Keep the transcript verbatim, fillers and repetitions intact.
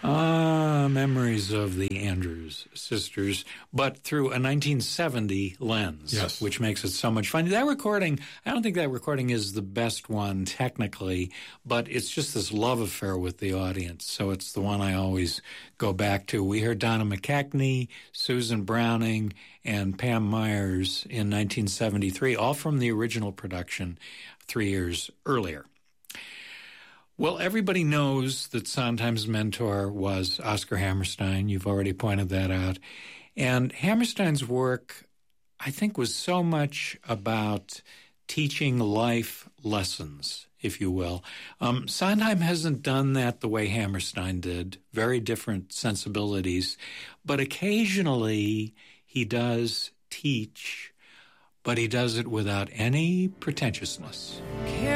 Ah, memories of the Andrews Sisters, but through a nineteen seventy lens, yes. which makes it so much fun. That recording, I don't think that recording is the best one technically, but it's just this love affair with the audience, so it's the one I always go back to. We heard Donna McKechnie, Susan Browning, and Pam Myers in nineteen seventy-three, all from the original production three years earlier. Well, everybody knows that Sondheim's mentor was Oscar Hammerstein. You've already pointed that out. And Hammerstein's work, I think, was so much about teaching life lessons, if you will. Um, Sondheim hasn't done that the way Hammerstein did, very different sensibilities. But occasionally he does teach, but he does it without any pretentiousness.